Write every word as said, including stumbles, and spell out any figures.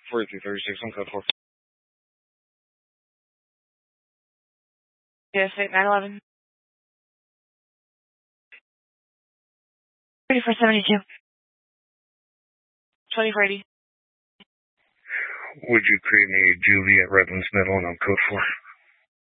forty-three thirty-six on code four. Yes, eight nine eleven. thirty-four seventy-two. twenty-four eighty. Would you create me a juvie at Redlands Middle and on code four?